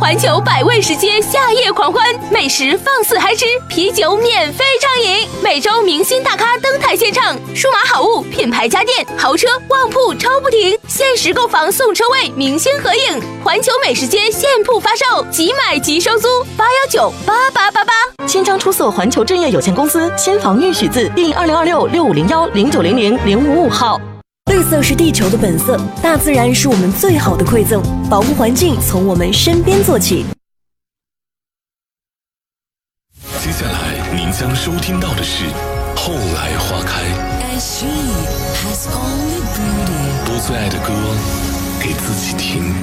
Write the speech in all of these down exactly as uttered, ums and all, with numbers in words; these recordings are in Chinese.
环球百味食街夏夜狂欢，美食放肆嗨吃，啤酒免费畅饮，每周明星大咖登台献唱，数码好物、品牌家电、豪车、旺铺抽不停，限时购房送车位，明星合影。环球美食街现铺发售，即买即收租，八幺九八八八八。 新章出售环球正业有限公司先防御许字第二零二六六五零幺零九零零零五五号。 绿色是地球的本色，大自然是我们最好的馈赠，保护环境从我们身边做起。 接下来您将收听到的是《后来花开》，播最爱的歌给自己听。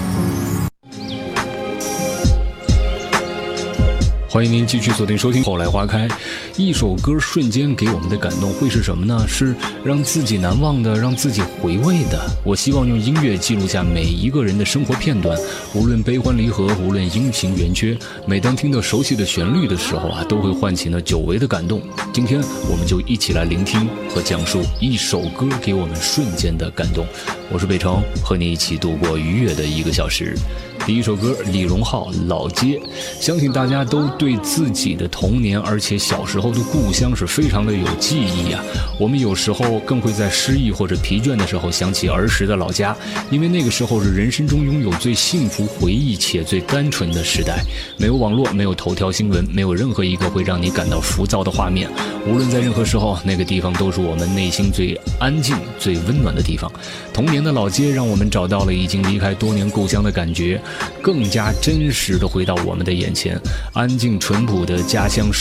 欢迎您继续锁定收听《后来花开》。一首歌瞬间给我们的感动会是什么呢？是让自己难忘的，让自己回味的。我希望用音乐记录下每一个人的生活片段，无论悲欢离合，无论阴晴圆缺，每当听到熟悉的旋律的时候啊，都会唤起那久违的感动。今天我们就一起来聆听和讲述一首歌给我们瞬间的感动。我是北城，和你一起度过愉悦的一个小时。第一首歌，李荣浩《老街》，相信大家都对自己的童年，而且小时候的故乡是非常的有记忆啊。我们有时候更会在失意或者疲倦的时候想起儿时的老家，因为那个时候是人生中拥有最幸福回忆且最单纯的时代，没有网络，没有头条新闻，没有任何一个会让你感到浮躁的画面。无论在任何时候，那个地方都是我们内心最安静最温暖的地方。童年的老街让我们找到了已经离开多年故乡的感觉，更加真实的回到我们的眼前，安静淳朴的家乡